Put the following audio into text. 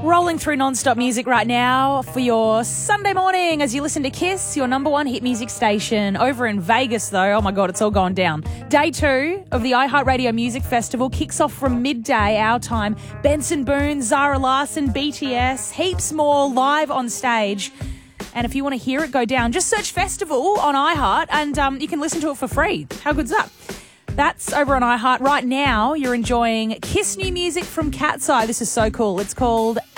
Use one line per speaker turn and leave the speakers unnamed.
Rolling through non-stop music right now for your Sunday morning as you listen to Kiss, your number one hit music station. Over in Vegas, though, oh my God, it's all gone down. Day 2 of the iHeartRadio Music Festival kicks off from midday our time. Benson Boone, Zara Larsson, BTS, heaps more live on stage. And if you want to hear it go down, just search Festival on iHeart and you can listen to it for free. How good's that? That's over on iHeart. Right now, you're enjoying Kiss new music from Cat's Eye. This is so cool. It's called